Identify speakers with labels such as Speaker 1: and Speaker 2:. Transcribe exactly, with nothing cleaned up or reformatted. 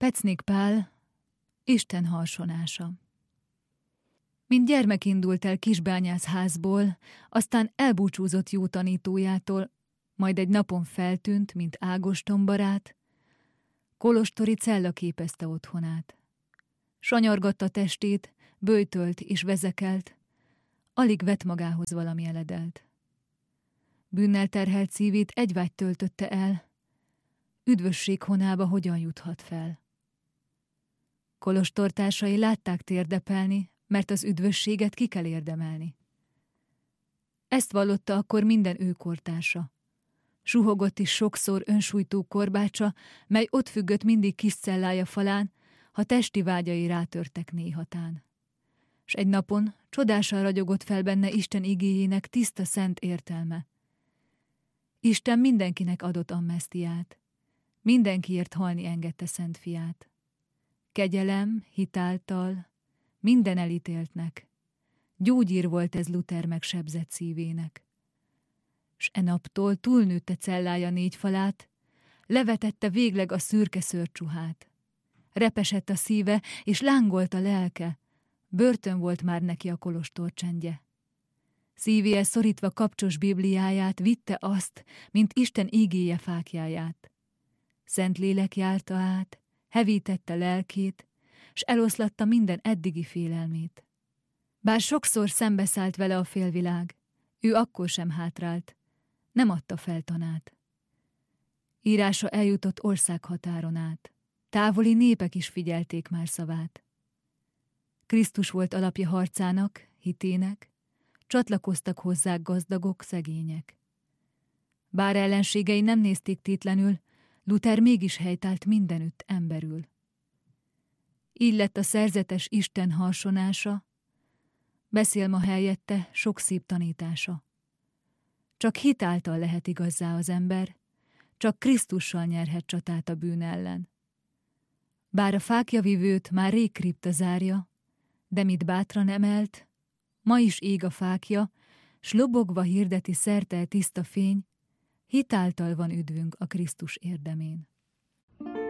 Speaker 1: Pecnik Pál, Isten harsonása. Mint gyermek indult el kisbányász házból, aztán elbúcsúzott jó tanítójától, majd egy napon feltűnt, mint Ágoston barát, kolostori cella képezte otthonát. Sanyargatta testét, böjtölt és vezekelt, alig vett magához valami eledelt. Bűnnel terhelt szívét egy vágy töltötte el, üdvösség honába hogyan juthat fel. Kolostortársai látták térdepelni, mert az üdvösséget ki kell érdemelni. Ezt vallotta akkor minden ő kortársa. Suhogott is sokszor önsújtó korbácsa, mely ott függött mindig kis cellája falán, ha testi vágyai rátörtek néhatán. S egy napon csodásan ragyogott fel benne Isten igéjének tiszta szent értelme. Isten mindenkinek adott ammesztiát, mindenkiért halni engedte szent fiát. Kegyelem, hitáltal, minden elítéltnek, gyógyír volt ez Luther megsebzett szívének. S e naptól túlnőtte cellája négy falát, levetette végleg a szürke szőrcsuhát. Repesett a szíve, és lángolt a lelke, börtön volt már neki a kolostor csendje. Szívéhez szorítva kapcsos bibliáját vitte azt, mint Isten ígéje fáklyáját. Szentlélek járta át, hevítette lelkét, s eloszlatta minden eddigi félelmét. Bár sokszor szembeszállt vele a félvilág, ő akkor sem hátrált, nem adta fel tanát. Írása eljutott országhatáron át, távoli népek is figyelték már szavát. Krisztus volt alapja harcának, hitének, csatlakoztak hozzá gazdagok, szegények. Bár ellenségei nem nézték tétlenül, Luther mégis helytált mindenütt emberül. Így lett a szerzetes Isten harsonása, beszél ma helyette sok szép tanítása. Csak hit által lehet igazzá az ember, csak Krisztussal nyerhet csatát a bűn ellen. Bár a fákjavivőt már rég kripta zárja, de mit bátran emelt, ma is ég a fákja, s lobogva hirdeti szerte tiszta fény, hitáltal van üdvünk a Krisztus érdemén.